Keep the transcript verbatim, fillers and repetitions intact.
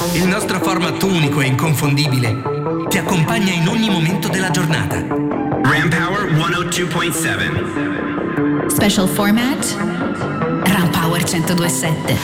Il nostro format unico e inconfondibile ti accompagna in ogni momento della giornata. Ram Power centodue point sette. Special format Ram Power centodue virgola sette.